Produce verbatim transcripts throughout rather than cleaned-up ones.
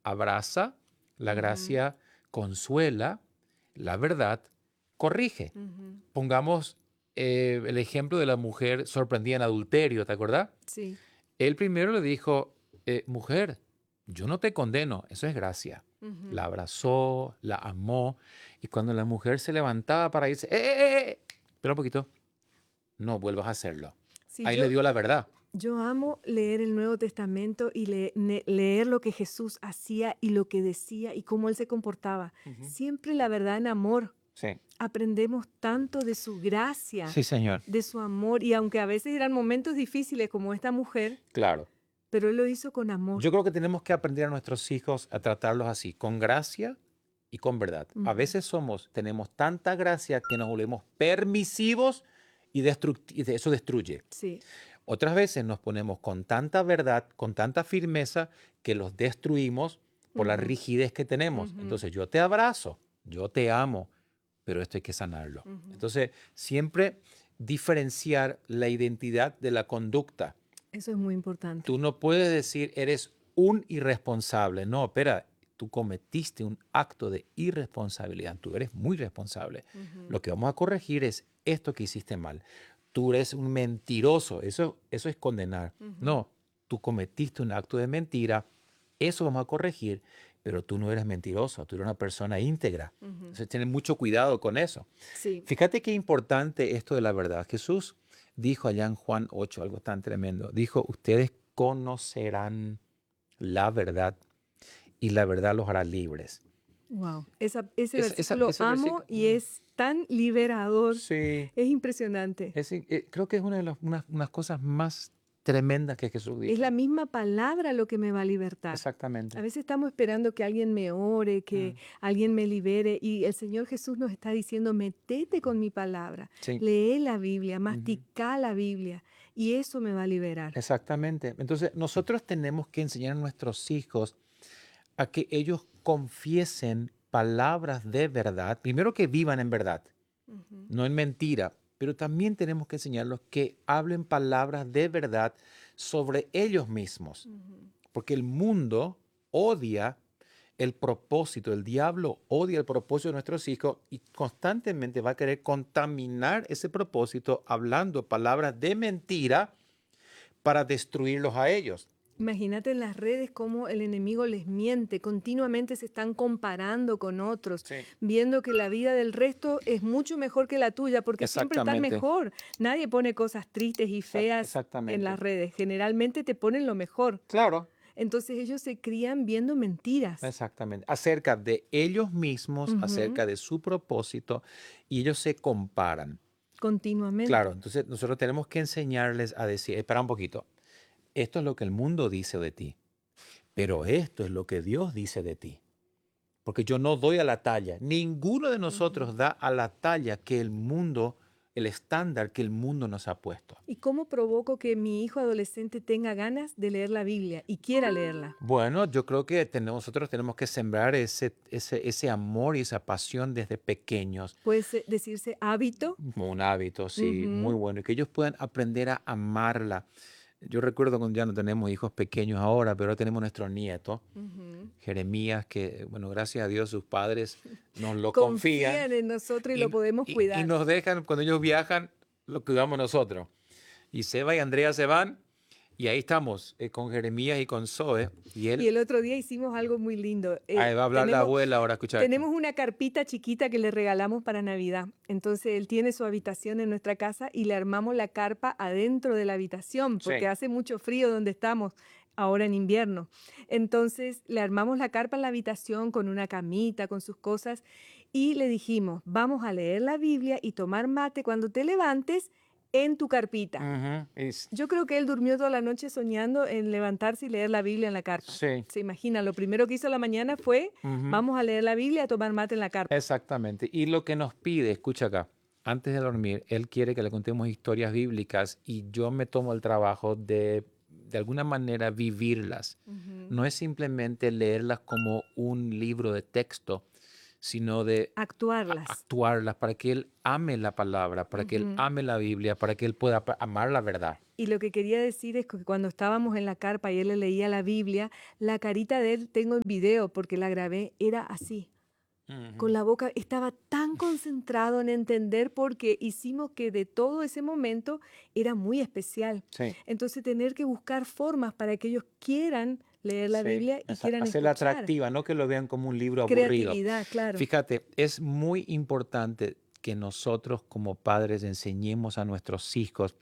abraza, la Ujú, gracia consuela, la verdad corrige. ujú. Pongamos eh, el ejemplo de la mujer sorprendida en adulterio, ¿te acordás? Sí. Él primero le dijo, eh, mujer, yo no te condeno, eso es gracia. La Ujú. abrazó, la amó, y cuando la mujer se levantaba para irse, ¡eh, eh, eh! eh, Espera un poquito, no vuelvas a hacerlo. Sí, Ahí le yo, dio la verdad. yo amo leer el Nuevo Testamento y le- ne- leer lo que Jesús hacía y lo que decía y cómo Él se comportaba. Ujú. Siempre la verdad en amor. Sí, Aprendemos tanto de su gracia, sí, señor. de su amor, y aunque a veces eran momentos difíciles como esta mujer, Claro. pero Él lo hizo con amor. Yo creo que tenemos que aprender a nuestros hijos a tratarlos así, con gracia y con verdad. A Ujú. veces somos, tenemos tanta gracia que nos volvemos permisivos y, destruct- y eso destruye. Sí. Otras veces nos ponemos con tanta verdad, con tanta firmeza, que los destruimos por la Ujú, rigidez que tenemos. ujú, Entonces yo te abrazo, yo te amo, pero esto hay que sanarlo. ujú. Entonces siempre diferenciar la identidad de la conducta. Eso es muy importante. Tú no puedes decir eres un irresponsable. No, espera, tú cometiste un acto de irresponsabilidad. Tú eres muy responsable. Ujú, Lo que vamos a corregir es esto que hiciste mal. Tú eres un mentiroso. Eso, eso es condenar. ujú. No, tú cometiste un acto de mentira. Eso vamos a corregir, pero tú no eres mentiroso. Tú eres una persona íntegra. Ujú. Entonces, ten mucho cuidado con eso. Sí. Fíjate qué importante esto de la verdad. Jesús dijo allá en Juan ocho algo tan tremendo. Dijo, ustedes conocerán la verdad y la verdad los hará libres. Wow. Esa, ese Esa- esa- versículo ese amo versículo, y mm, es tan liberador. sí, Es impresionante. es in- eh, creo que es una de las unas, unas cosas más tremendas que Jesús Es la dijo. misma palabra lo que me va a libertar. A Exactamente. veces estamos esperando que alguien me ore, que Mm, alguien me libere, y el Señor Jesús nos está diciendo, metete con mi palabra, sí, lee la Biblia, ujú, mastica la Biblia, y eso me va a liberar. exactamente. Entonces, nosotros tenemos que enseñar a nuestros hijos a que ellos confiesen palabras de verdad. Primero que vivan en verdad, Ujú, no en mentira, pero también tenemos que enseñarlos que hablen palabras de verdad sobre ellos mismos, ujú. porque el mundo odia el propósito, el diablo odia el propósito de nuestros hijos y constantemente va a querer contaminar ese propósito hablando palabras de mentira para destruirlos a ellos. Imagínate en las redes cómo el enemigo les miente, continuamente se están comparando con otros, Sí, viendo que la vida del resto es mucho mejor que la tuya, porque siempre están exactamente. mejor. Nadie pone cosas tristes y Exact- feas en las exactamente. redes, generalmente te ponen lo mejor. Claro. Entonces ellos se crían viendo mentiras. Exactamente. Acerca de ellos mismos, Ujú, acerca de su propósito, y ellos se comparan. Claro, continuamente. entonces nosotros tenemos que enseñarles a decir, espera un poquito, esto es lo que el mundo dice de ti, pero esto es lo que Dios dice de ti. Porque yo no doy a la talla. Ninguno de Ujú. nosotros da a la talla que el mundo, el estándar que el mundo nos ha puesto. ¿Y cómo provoco que mi hijo adolescente tenga ganas de leer la Biblia y quiera leerla? Bueno, yo creo que tenemos- nosotros tenemos que sembrar ese, ese, ese amor y esa pasión desde pequeños. Puede ser- decirse hábito. Como un hábito, sí, muy Ujú, bueno. Y que ellos puedan aprender a amarla. Yo recuerdo cuando ya no tenemos hijos pequeños ahora, pero ahora tenemos nuestro nieto, ujú. Jeremías, que, bueno, gracias a Dios sus padres nos lo confían Confían en nosotros y lo y, podemos y- y cuidar. nos dejan, cuando ellos viajan, lo cuidamos nosotros. Y Seba y Andrea se van y ahí estamos eh, con Jeremías y con Zoe. Y Y él, el otro día hicimos algo muy lindo. ahí Eh, va a hablar la tenemos, abuela ahora, escucha esto. tenemos una carpita chiquita que le regalamos para Navidad. Entonces él tiene su habitación en nuestra casa y le armamos la carpa adentro de la habitación porque Sí, hace mucho frío donde estamos ahora en invierno. Entonces le armamos la carpa en la habitación con una camita, con sus cosas y le dijimos, vamos a leer la Biblia y tomar mate cuando te levantes en tu carpita. ujú, es- Yo creo que él durmió toda la noche soñando en levantarse y leer la Biblia en la carpa. sí, Se imagina, lo primero que hizo a la mañana fue, ujú. vamos a leer la Biblia, a tomar mate en la carpa. Exactamente. Y lo que nos pide, escucha acá, antes de dormir, Él quiere que le contemos historias bíblicas y yo me tomo el trabajo de, de alguna manera, vivirlas. Ujú, No es simplemente leerlas como un libro de texto, sino de a- Actuarlas. actuarlas para que Él ame la palabra, para que Él Ujú. ame la Biblia, para que Él pueda pa- amar la verdad. Y lo que quería decir es que cuando estábamos en la carpa y él le leía la Biblia, la carita de él, tengo en video porque la grabé, era así. Con Ujú. la boca, estaba tan concentrado en entender porque hicimos que de todo ese momento era muy especial. Sí, Entonces tener que buscar formas para que ellos quieran leer la sí. Biblia y Esa- quieran hacerla escuchar. atractiva, no que lo vean como un libro aburrido. Creatividad, claro. Fíjate, es muy importante que nosotros como padres enseñemos a nuestros hijos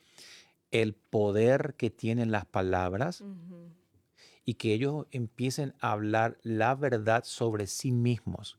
el poder que tienen las palabras Ujú. y que ellos empiecen a hablar la verdad sobre sí mismos,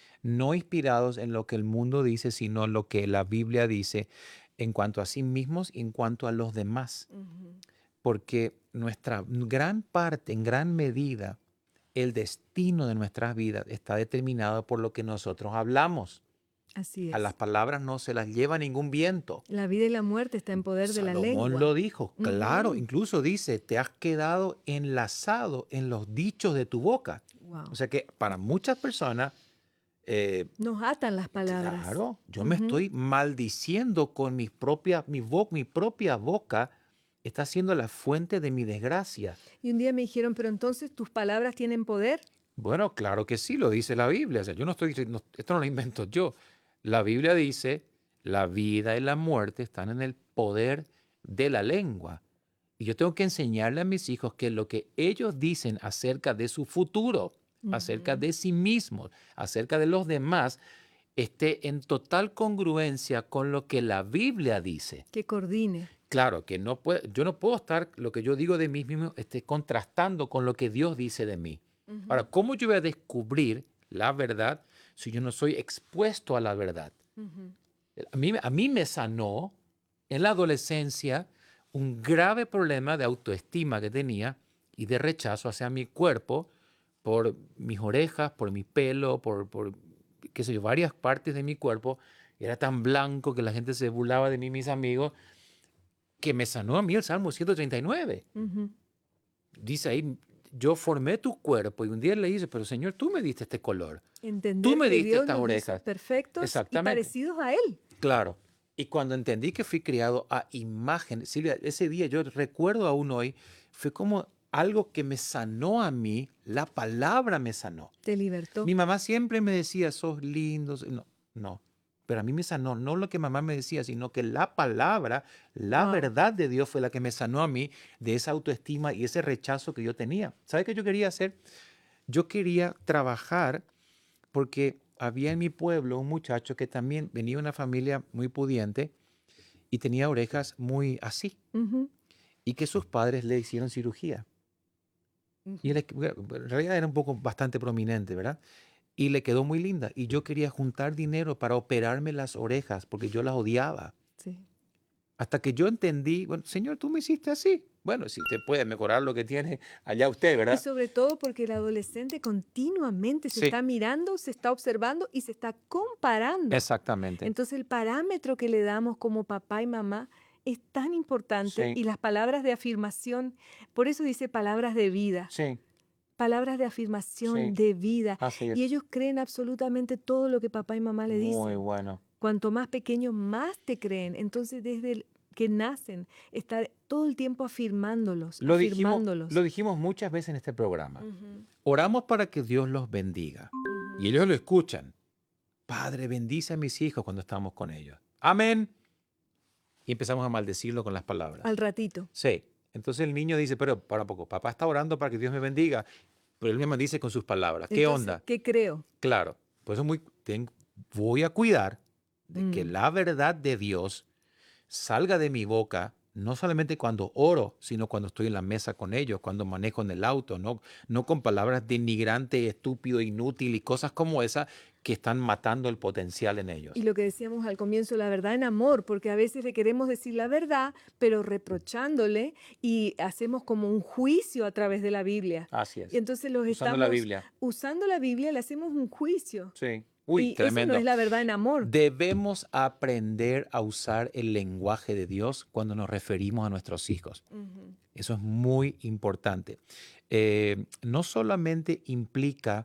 no inspirados en lo que el mundo dice, sino en lo que la Biblia dice en cuanto a sí mismos y en cuanto a los demás. Ujú. Porque nuestra gran parte, en gran medida, el destino de nuestras vidas está determinado por lo que nosotros hablamos. Así A las es. palabras no se las lleva ningún viento. La vida y la muerte está en poder de la Salomón lengua. lo dijo, claro, Ujú. incluso dice, te has quedado enlazado en los dichos de tu boca. O Wow. sea que para muchas personas, eh, Nos atan las palabras. claro, yo me Ujú. estoy maldiciendo con mis propias, mi, vo- mi propia boca, está siendo la fuente de mi desgracia. Y un día me dijeron, pero entonces tus palabras tienen poder. Bueno, claro que sí, lo dice la Biblia. O sea, yo no estoy, no- esto no lo invento yo. La Biblia dice, la vida y la muerte están en el poder de la lengua. Y yo tengo que enseñarle a mis hijos que lo que ellos dicen acerca de su futuro, acerca Ujú. de sí mismos, acerca de los demás, esté en total congruencia con lo que la Biblia dice. Que coordine. Claro, que no puede, yo no puedo estar, lo que yo digo de mí mismo, esté contrastando con lo que Dios dice de mí. Ahora, Ujú. ¿cómo yo voy a descubrir la verdad si yo no soy expuesto a la verdad? Ujú. A mí, a mí me sanó en la adolescencia un grave problema de autoestima que tenía y de rechazo hacia mi cuerpo por mis orejas, por mi pelo, por, por qué sé yo, varias partes de mi cuerpo. Era tan blanco que la gente se burlaba de mí, mis amigos, que me sanó a mí el Salmo ciento treinta y nueve. Ujú. Dice ahí, yo formé tu cuerpo y un día le dice, pero Señor, tú me diste este color, tú Entender me que diste Dios estas nos hizo orejas. perfectos y Exactamente. parecidos a Él. Claro. Y cuando entendí que fui criado a imagen, Silvia, ese día yo recuerdo aún hoy, fue como algo que me sanó a mí, la palabra me sanó. Te libertó. Mi mamá siempre me decía, sos lindo, sos-". No, no. Pero a mí me sanó, no lo que mamá me decía, sino que la palabra, la Wow. verdad de Dios fue la que me sanó a mí de esa autoestima y ese rechazo que yo tenía. ¿Sabe qué yo quería hacer? Yo quería trabajar porque había en mi pueblo un muchacho que también venía de una familia muy pudiente y tenía orejas muy así, Ujú. y que sus padres le hicieron cirugía. Y él, Ujú. es- bueno, en realidad era un poco bastante prominente, ¿verdad? Y le quedó muy linda. Y yo quería juntar dinero para operarme las orejas porque yo las odiaba. Sí. Hasta que yo entendí, bueno, Señor, tú me hiciste así. Bueno, si usted puede mejorar lo que tiene allá usted, Y ¿verdad? sobre todo porque el adolescente continuamente se Sí, está mirando, se está observando y se está comparando. exactamente. Entonces el parámetro que le damos como papá y mamá es tan importante Sí, y las palabras de afirmación, por eso dice palabras de vida, sí, palabras de afirmación sí, de vida. así Y es. ellos creen absolutamente todo lo que papá y mamá le Muy dicen. bueno. Cuanto más pequeños, más te creen. Entonces desde el que nacen, estar todo el tiempo afirmándolos, Lo dijimos, afirmándolos. lo dijimos muchas veces en este programa. Ujú. Oramos para que Dios los bendiga. Y Ujú. ellos lo escuchan. Padre, bendice a mis hijos cuando estamos con ellos. Amén. Y empezamos a maldecirlo con las palabras. Al ratito. Sí. Entonces el niño dice, pero para un poco, papá está orando para que Dios me bendiga. Pero él me dice con sus palabras. ¿Qué Entonces, onda? ¿qué creo? Claro. Por eso muy, ten- voy a cuidar de que Mm. la verdad de Dios salga de mi boca, no solamente cuando oro, sino cuando estoy en la mesa con ellos, cuando manejo en el auto, no, no con palabras denigrantes, estúpido, inútil y cosas como esas que están matando el potencial en ellos. Y lo que decíamos al comienzo, la verdad en amor, porque a veces le queremos decir la verdad, pero reprochándole y hacemos como un juicio a través de la Biblia. Así Y es. entonces los Usando la estamos Biblia. usando la Biblia, le hacemos un juicio. Sí. Uy, Y eso no es tremendo. la verdad en amor. Debemos aprender a usar el lenguaje de Dios cuando nos referimos a nuestros hijos. Ujú. Eso es muy importante. Eh, no solamente implica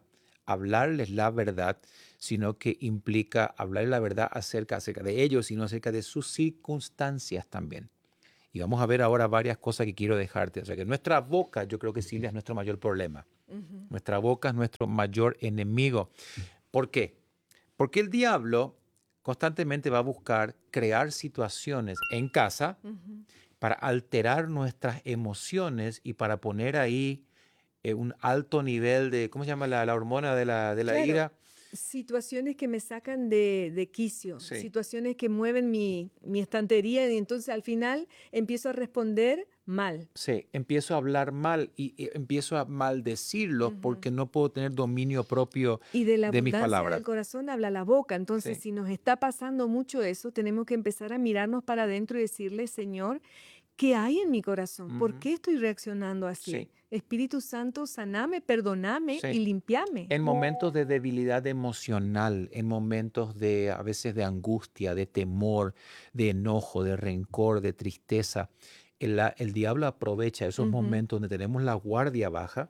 hablarles la verdad, sino que implica hablarles la verdad acerca, acerca de ellos, sino acerca de sus circunstancias también. Y vamos a ver ahora varias cosas que quiero dejarte. O sea que nuestra boca, yo creo que Silvia es nuestro mayor problema. Ujú. Nuestra boca es nuestro mayor enemigo. ¿Por qué? Porque el diablo constantemente va a buscar crear situaciones en casa Ujú. para alterar nuestras emociones y para poner ahí eh, un alto nivel de, ¿cómo se llama la, la hormona de la, de la Claro, ira? situaciones que me sacan de, de quicio, Sí. situaciones que mueven mi, mi estantería y entonces al final empiezo a responder mal. Sí, empiezo a hablar mal y, y empiezo a maldecirlos Ujú. porque no puedo tener dominio propio Y de la de mis abundancia palabras. del corazón habla la boca. Entonces, Sí. si nos está pasando mucho eso, tenemos que empezar a mirarnos para adentro y decirle, Señor, ¿qué hay en mi corazón? ¿Por Ujú. qué estoy reaccionando así? Sí, Espíritu Santo, saname, perdoname y sí. limpiame. En momentos de debilidad emocional, en momentos de a veces de angustia, de temor, de enojo, de rencor, de tristeza, el, la- el diablo aprovecha esos Ujú, momentos donde tenemos la guardia baja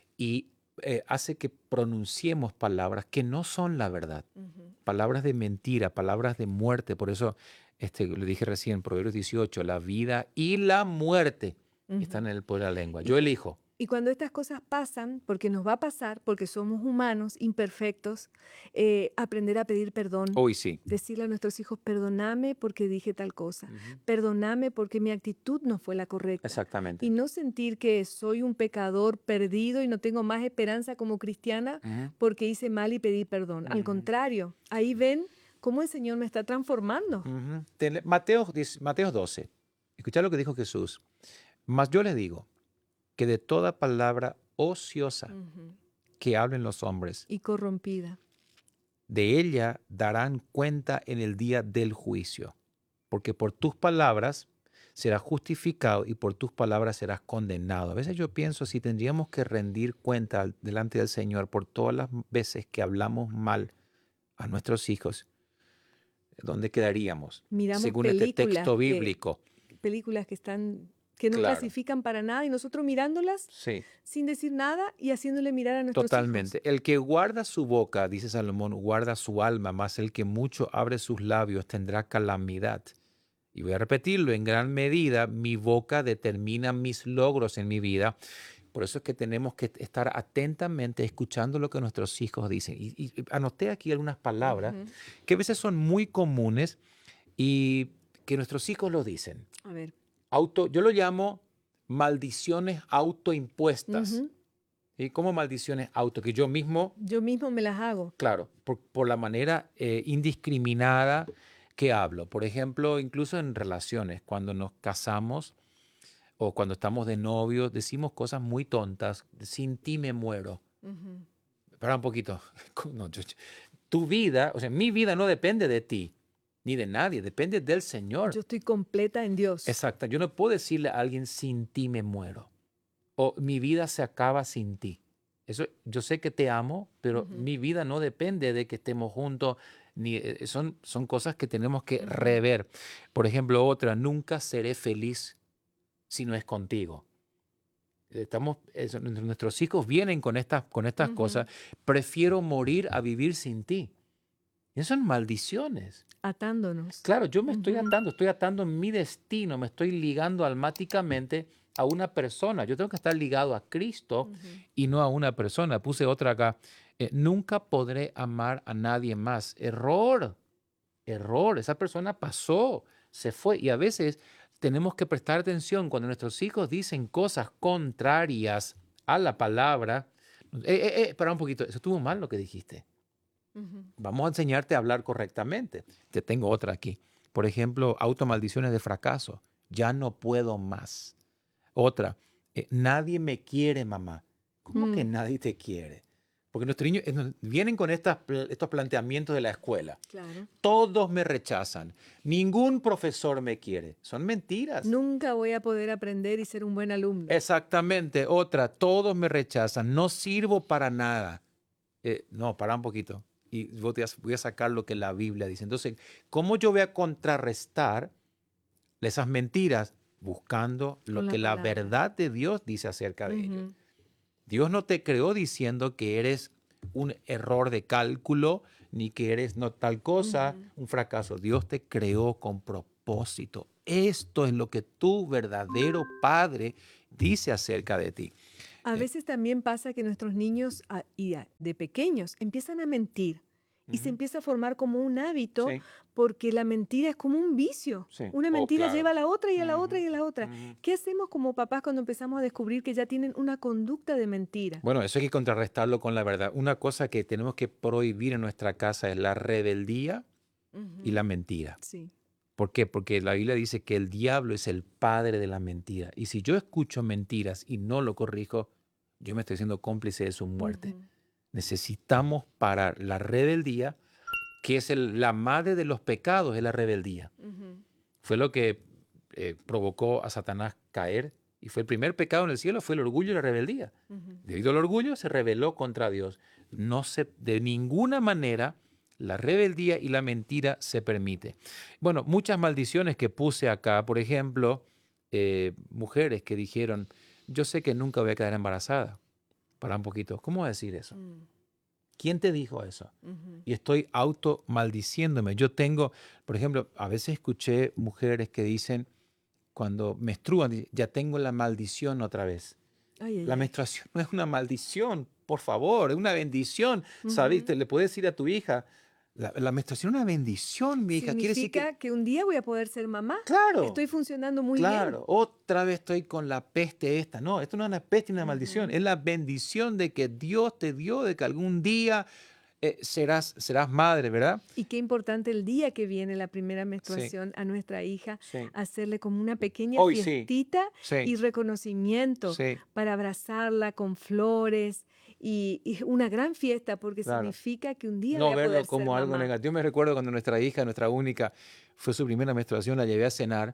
y eh, hace que pronunciemos palabras que no son la verdad, ujú, palabras de mentira, palabras de muerte. Por eso este, le dije recién, Proverbios dieciocho, la vida y la muerte están ujú. en el poder de la lengua. Y, Yo elijo. y cuando estas cosas pasan, porque nos va a pasar, porque somos humanos, imperfectos, eh, aprender a pedir perdón. Hoy sí. Decirle a nuestros hijos, perdóname porque dije tal cosa, Ujú. perdóname porque mi actitud no fue la correcta. Exactamente. Y no sentir que soy un pecador perdido y no tengo más esperanza como cristiana Ujú. porque hice mal y pedí perdón. Al Ujú. contrario, ahí ven cómo el Señor me está transformando. Ujú. Tele- Mateo, dice- Mateo doce. Escuchad lo que dijo Jesús. Mas yo les digo que de toda palabra ociosa Ujú. que hablen los hombres, Y corrompida. de ella darán cuenta en el día del juicio. Porque por tus palabras serás justificado y por tus palabras serás condenado. A veces yo pienso si tendríamos que rendir cuenta al- delante del Señor por todas las veces que hablamos mal a nuestros hijos, ¿dónde quedaríamos? Miramos Según este películas texto que, bíblico. películas que están, que no Claro, clasifican para nada y nosotros mirándolas sí. sin decir nada y haciéndole mirar a nuestros hijos. Totalmente. El que guarda su boca, dice Salomón, guarda su alma, mas el que mucho abre sus labios tendrá calamidad. Y voy a repetirlo, en gran medida mi boca determina mis logros en mi vida. Por eso es que tenemos que estar atentamente escuchando lo que nuestros hijos dicen. Y, y anoté aquí algunas palabras Ujú. que a veces son muy comunes y que nuestros hijos lo dicen. A ver. Auto, yo lo llamo maldiciones autoimpuestas. Ujú. ¿Y cómo maldiciones auto? Que yo mismo, Yo mismo me las hago. claro, por, por la manera eh, indiscriminada que hablo. Por ejemplo, incluso en relaciones, cuando nos casamos o cuando estamos de novios, decimos cosas muy tontas. Sin ti me muero. Ujú. Espera un poquito. No, yo- yo- tu vida, o sea, mi vida no depende de ti, ni de nadie, depende del Señor. Yo estoy completa en Dios. Exacto. Yo no puedo decirle a alguien sin ti me muero o mi vida se acaba sin ti. Eso, yo sé que te amo, pero Ujú. mi vida no depende de que estemos juntos, ni eh, son, son cosas que tenemos que Ujú. rever. Por ejemplo, otra, nunca seré feliz si no es contigo. Estamos, eso, nuestros hijos vienen con estas, con estas Ujú. cosas. Prefiero morir a vivir sin ti. Y son maldiciones. Atándonos. Claro, yo me estoy Ujú. atando, estoy atando mi destino, me estoy ligando almáticamente a una persona. Yo tengo que estar ligado a Cristo Ujú. y no a una persona. Puse otra acá. Eh, nunca podré amar a nadie más. Error, error. Esa persona pasó, se fue. Y a veces tenemos que prestar atención cuando nuestros hijos dicen cosas contrarias a la palabra. Eh, eh, eh, espera un poquito, eso estuvo mal lo que dijiste. Ujú. Vamos a enseñarte a hablar correctamente. Te tengo otra aquí. Por ejemplo, automaldiciones de fracaso. Ya no puedo más. Otra, eh, nadie me quiere, mamá. ¿Cómo que Mm. nadie te quiere? Porque nuestros niños eh, no- vienen con estas pl- estos planteamientos de la escuela. Claro. Todos me rechazan. Ningún profesor me quiere. Son mentiras. Nunca voy a poder aprender y ser un buen alumno. Exactamente. Otra, todos me rechazan. No sirvo para nada. Eh, no, para un poquito. Y voy a, voy a sacar lo que la Biblia dice. Entonces, ¿cómo yo voy a contrarrestar esas mentiras? Buscando lo Con la que la palabra. verdad de Dios dice acerca de ellos. Ujú. Dios no te creó diciendo que eres un error de cálculo, ni que eres no tal cosa, Ujú. un fracaso. Dios te creó con propósito. Esto es lo que tu verdadero Padre dice acerca de ti. A Eh, veces también pasa que nuestros niños ah, y a- de pequeños empiezan a mentir y se ujú, empieza a formar como un hábito Sí, porque la mentira es como un vicio. sí. Una Oh, mentira claro. lleva a la otra y a la otra Ujú, y a la otra. ujú. ¿Qué hacemos como papás cuando empezamos a descubrir que ya tienen una conducta de mentira? Bueno, eso hay que contrarrestarlo con la verdad. Una cosa que tenemos que prohibir en nuestra casa es la rebeldía y Ujú. la mentira. Sí. ¿Por qué? Porque la Biblia dice que el diablo es el padre de la mentira. Y si yo escucho mentiras y no lo corrijo, yo me estoy haciendo cómplice de su muerte. Ujú. Necesitamos parar la rebeldía, que es el- la madre de los pecados, es la rebeldía. Ujú. Fue lo que eh, provocó a Satanás caer. Y fue el primer pecado en el cielo, fue el orgullo y la rebeldía. Ujú. Debido al orgullo se rebeló contra Dios. No se, de ninguna manera la rebeldía y la mentira se permite. Bueno, muchas maldiciones que puse acá, por ejemplo, eh, mujeres que dijeron, yo sé que nunca voy a quedar embarazada. Para un poquito, ¿cómo decir eso? Mm. ¿Quién te dijo eso? Ujú. Y estoy auto maldiciéndome. Yo tengo, por ejemplo, a veces escuché mujeres que dicen, cuando menstruan, di- ya tengo la maldición otra vez. Ay, ay, La ay. menstruación no es una maldición, por favor, es una bendición. ¿Sabes? Ujú. Te le puedes decir a tu hija, la, la menstruación es una bendición, mi hija. Quiere decir que, Significa que un día voy a poder ser mamá. claro, Estoy funcionando muy bien. claro, otra vez estoy con la peste esta. No, esto no es una peste ni una maldición, Ujú. es la bendición de que Dios te dio, de que algún día eh, serás, serás madre, ¿verdad? Y qué importante el día que viene la primera Sí, menstruación a nuestra hija, sí. hacerle como una pequeña Hoy sí, fiestita y sí, reconocimiento sí, para abrazarla con flores y, y una gran fiesta porque claro. significa que un día voy No a poder verlo ser como algo mamá. negativo. Yo me recuerdo cuando nuestra hija, nuestra única, fue su primera menstruación, la llevé a cenar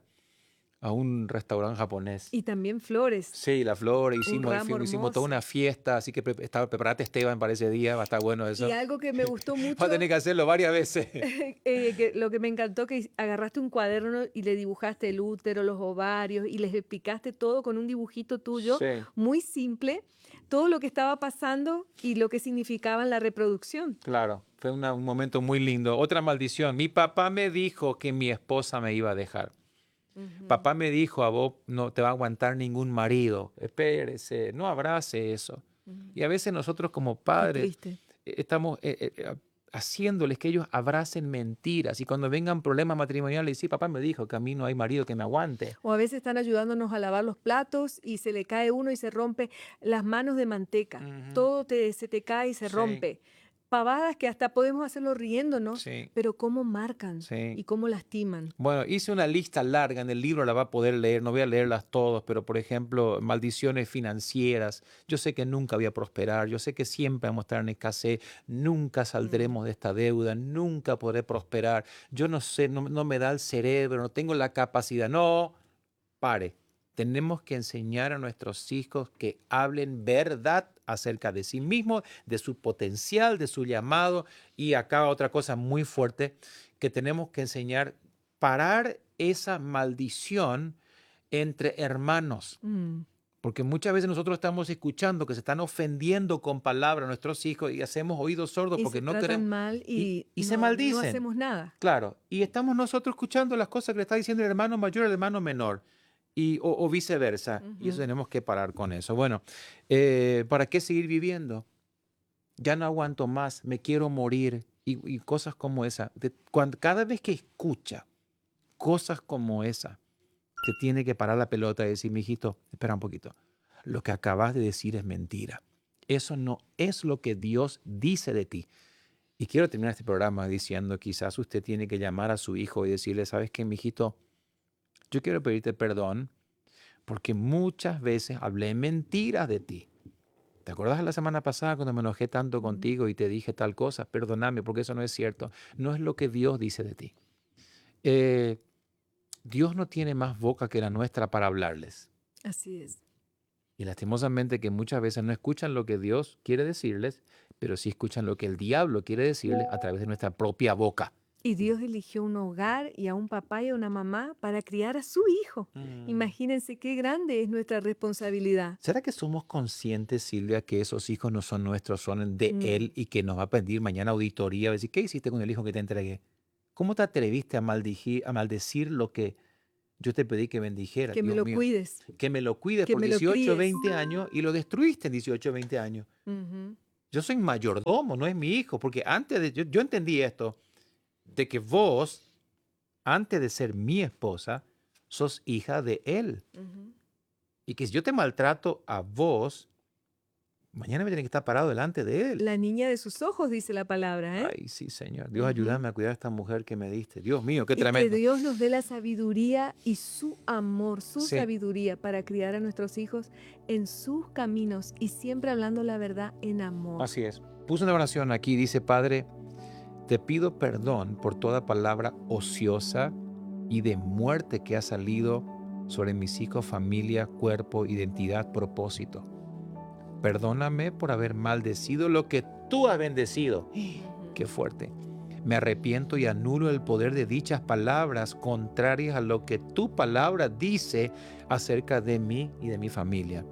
a un restaurante japonés. Y también flores, Sí, la flor, un hicimos, ramo fuimos- hicimos toda hermoso. una fiesta, así que pre- estaba, preparate Esteban para ese día, va a estar bueno Y eso. algo que me gustó Va a mucho, tener que hacerlo varias veces. eh, que lo que me encantó que agarraste un cuaderno y le dibujaste el útero, los ovarios y les explicaste todo con un dibujito tuyo Sí, muy simple, todo lo que estaba pasando y lo que significaba la reproducción. claro, fue una- un momento muy lindo. Otra maldición, mi papá me dijo que mi esposa me iba a dejar. Ujú. Papá me dijo, a vos no te va a aguantar ningún marido. Espérese, no abrace eso. Ujú. Y a veces nosotros como Qué padres triste. eh, estamos eh, eh, eh, haciéndoles que ellos abracen mentiras. Y cuando vengan problemas matrimoniales, sí, papá me dijo que a mí no hay marido que me aguante. O a veces están ayudándonos a lavar los platos y se le cae uno y se rompe las manos de manteca. Ujú, Todo te, se te cae y se Sí, rompe. Pavadas que hasta podemos hacerlo riéndonos, sí, pero cómo marcan sí. y cómo lastiman. Bueno, hice una lista larga en el libro, la va a poder leer, no voy a leerlas todas, pero por ejemplo, maldiciones financieras. Yo sé que nunca voy a prosperar, yo sé que siempre vamos a estar en escasez, nunca Mm. saldremos de esta deuda, nunca podré prosperar. Yo no sé, no, no me da el cerebro, no tengo la capacidad. No, pare. Tenemos que enseñar a nuestros hijos que hablen verdad acerca de sí mismos, de su potencial, de su llamado. Y acá otra cosa muy fuerte, que tenemos que enseñar, parar esa maldición entre hermanos. Mm. Porque muchas veces nosotros estamos escuchando que se están ofendiendo con palabras a nuestros hijos y hacemos oídos sordos Y porque se no tratan queremos. mal Y, y y se no, no maldicen. hacemos nada. Claro, y estamos nosotros escuchando las cosas que le está diciendo el hermano mayor al hermano menor, y, o, o viceversa, y eso Ujú. tenemos que parar con eso. Bueno, eh, ¿para qué seguir viviendo? Ya no aguanto más, me quiero morir, y, y cosas como esa. De- cuando, cada vez que escucha cosas como esa, te tiene que parar la pelota y decir, mijito, espera un poquito, lo que acabas de decir es mentira. Eso no es lo que Dios dice de ti. Y quiero terminar este programa diciendo, quizás usted tiene que llamar a su hijo y decirle, ¿sabes qué, mijito? Yo quiero pedirte perdón porque muchas veces hablé mentiras de ti. ¿Te acuerdas de la semana pasada cuando me enojé tanto Mm. contigo y te dije tal cosa? Perdóname porque eso no es cierto. No es lo que Dios dice de ti. Eh, Dios no tiene más boca que la nuestra para hablarles. Así es. Y lastimosamente que muchas veces no escuchan lo que Dios quiere decirles, pero sí escuchan lo que el diablo quiere decirles a través de nuestra propia boca. Y Dios eligió un hogar y a un papá y a una mamá para criar a su hijo. Mm. Imagínense qué grande es nuestra responsabilidad. ¿Será que somos conscientes, Silvia, que esos hijos no son nuestros, son de Mm, Él y que nos va a pedir mañana auditoría? Va a decir, ¿qué hiciste con el hijo que te entregué? ¿Cómo te atreviste a, maldigi- a maldecir lo que yo te pedí que bendijera? Que me Dios lo mío, cuides, que me lo cuides que por me lo dieciocho, críes. veinte años y lo destruiste en dieciocho, veinte años. Ujú. Yo soy mayordomo, no es mi hijo, porque antes de, yo, yo entendí esto, de que vos, antes de ser mi esposa, sos hija de Él. Ujú. Y que si yo te maltrato a vos, mañana me tiene que estar parado delante de Él. La niña de sus ojos, dice la palabra, ¿eh? Ay, sí, Señor. Dios, Ujú. ayúdame a cuidar a esta mujer que me diste. Dios mío, qué Y que tremendo. Dios nos dé la sabiduría y su amor, su Sí, sabiduría para criar a nuestros hijos en sus caminos y siempre hablando la verdad en amor. así es. Puse una oración aquí, dice, Padre, te pido perdón por toda palabra ociosa y de muerte que ha salido sobre mis hijos, familia, cuerpo, identidad, propósito. Perdóname por haber maldecido lo que tú has bendecido. Ujú. Qué fuerte. Me arrepiento y anulo el poder de dichas palabras contrarias a lo que tu palabra dice acerca de mí y de mi familia.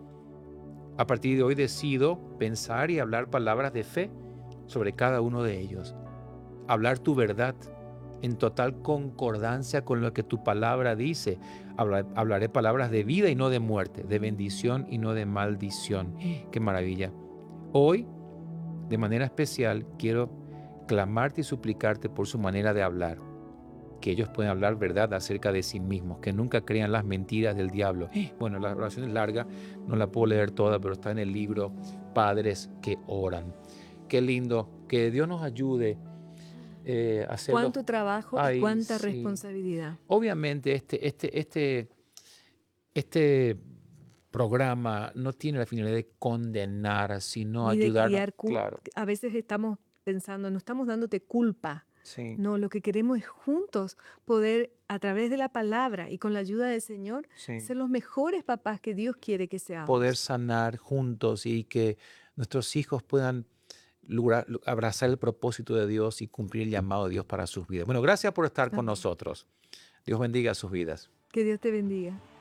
A partir de hoy decido pensar y hablar palabras de fe sobre cada uno de ellos. Hablar tu verdad en total concordancia con lo que tu palabra dice. Habla- Hablaré palabras de vida y no de muerte, de bendición y no de maldición. Qué maravilla. Hoy, de manera especial, quiero clamarte y suplicarte por su manera de hablar, que ellos puedan hablar verdad acerca de sí mismos, que nunca crean las mentiras del diablo. Bueno, la oración es larga, no la puedo leer toda, pero está en el libro Padres que Oran. Qué lindo, que Dios nos ayude eh, a hacerlo. Cuánto trabajo y Ay, cuánta sí. responsabilidad. Obviamente este, este, este, este programa no tiene la finalidad de condenar, sino Ni de ayudarnos. criar, cul- Claro, a veces estamos pensando, no estamos dándote culpa. sí, No, lo que queremos es juntos poder, a través de la palabra y con la ayuda del Señor, sí. ser los mejores papás que Dios quiere que Poder seamos. sanar juntos y que nuestros hijos puedan lograr- abrazar el propósito de Dios y cumplir el llamado de Dios para sus vidas. Bueno, gracias por estar con Amén. nosotros. Dios bendiga sus vidas. Que Dios te bendiga.